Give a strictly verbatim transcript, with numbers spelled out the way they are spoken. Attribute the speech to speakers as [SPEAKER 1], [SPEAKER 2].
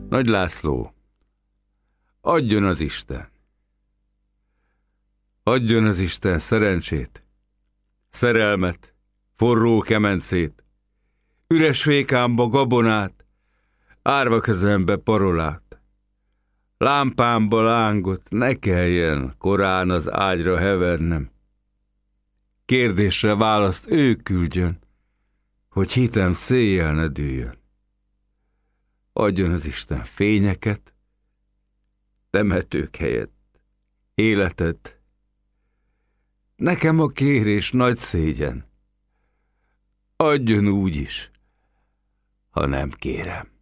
[SPEAKER 1] Nagy László, adjon az Isten. Adjon az Isten szerencsét, szerelmet, forró kemencét, üres fékámba gabonát, árva kezembe parolát. Lámpámba lángot, ne kelljen korán az ágyra hevernem. Kérdésre választ ő küldjön, hogy hitem széjjel ne dűljön. Adjon az Isten fényeket, temetők helyett életet. Nekem a kérés nagy szégyen. Adjon úgy is, ha nem kérem.